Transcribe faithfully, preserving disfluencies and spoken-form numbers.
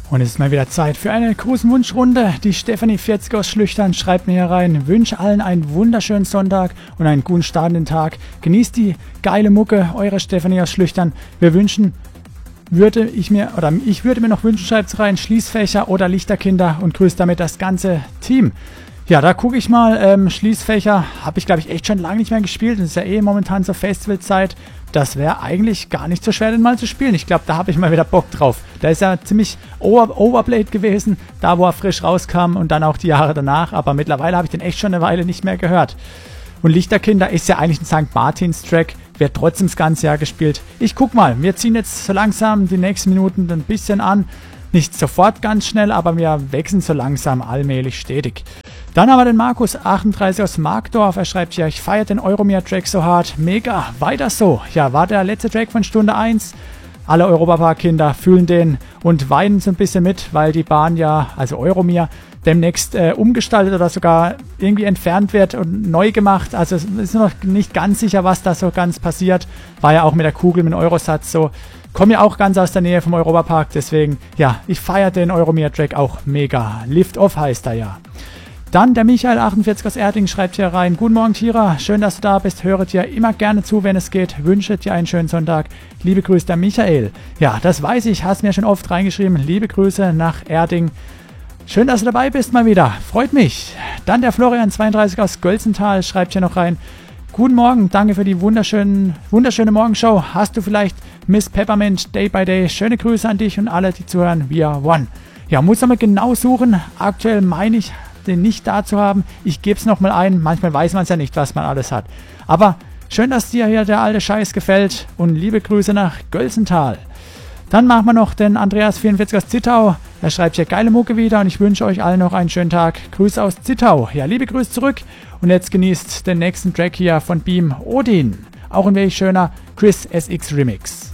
Und es ist mal wieder Zeit für eine Grußenwunschrunde. Die Stefanie vierzig aus Schlüchtern schreibt mir hier rein: Wünsche allen einen wunderschönen Sonntag und einen guten Start in den Tag. Genießt die geile Mucke, eure Stefanie aus Schlüchtern. Wir wünschen, würde ich mir, oder ich würde mir noch wünschen, schreibt rein, Schließfächer oder Lichterkinder, und grüßt damit das ganze Team. Ja, da gucke ich mal. Ähm, Schließfächer habe ich, glaube ich, echt schon lange nicht mehr gespielt. Das ist ja eh momentan zur Festivalzeit. Das wäre eigentlich gar nicht so schwer, den mal zu spielen. Ich glaube, da habe ich mal wieder Bock drauf. Der ist ja ziemlich over Overplayed gewesen, da wo er frisch rauskam, und dann auch die Jahre danach. Aber mittlerweile habe ich den echt schon eine Weile nicht mehr gehört. Und Lichterkinder ist ja eigentlich ein Sankt Martins-Track, wird trotzdem das ganze Jahr gespielt. Ich guck mal, wir ziehen jetzt so langsam die nächsten Minuten ein bisschen an. Nicht sofort ganz schnell, aber wir wechseln so langsam allmählich stetig. Dann haben wir den Markus achtunddreißig aus Markdorf. Er schreibt ja, ich feiere den Euromir-Track so hart. Mega, weiter so. Ja, war der letzte Track von Stunde eins. Alle Europapark-Kinder fühlen den und weinen so ein bisschen mit, weil die Bahn ja, also Euromir, demnächst äh, umgestaltet oder sogar irgendwie entfernt wird und neu gemacht. Also es ist noch nicht ganz sicher, was da so ganz passiert. War ja auch mit der Kugel, mit dem Eurosatz so. Komme ja auch ganz aus der Nähe vom Europapark, deswegen, ja, ich feiere den Euromir-Track auch mega. Lift Off heißt er ja. Dann der Michael achtundvierzig aus Erding schreibt hier rein: Guten Morgen, Tira, schön, dass du da bist, höre dir immer gerne zu, wenn es geht, wünsche dir einen schönen Sonntag. Liebe Grüße, der Michael. Ja, das weiß ich, hast mir schon oft reingeschrieben. Liebe Grüße nach Erding. Schön, dass du dabei bist mal wieder, freut mich. Dann der Florian zweiunddreißig aus Gölzental schreibt hier noch rein: Guten Morgen, danke für die wunderschönen, wunderschöne Morgenshow. Hast du vielleicht Miss Peppermint Day by Day? Schöne Grüße an dich und alle, die zuhören. We are one. Ja, muss aber genau suchen. Aktuell meine ich, den nicht da zu haben. Ich gebe es nochmal ein. Manchmal weiß man es ja nicht, was man alles hat. Aber schön, dass dir hier der alte Scheiß gefällt, und liebe Grüße nach Gölzental. Dann machen wir noch den Andreas vierundvierzig aus Zittau. Er schreibt hier: geile Mucke wieder, und ich wünsche euch allen noch einen schönen Tag. Grüße aus Zittau. Ja, liebe Grüße zurück. Und jetzt genießt den nächsten Track hier von Beam, Odin. Auch ein wenig schöner Chris S X Remix.